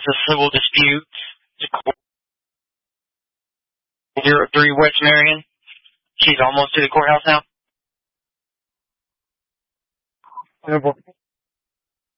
a civil dispute. 03 West Marion. She's almost to the courthouse now.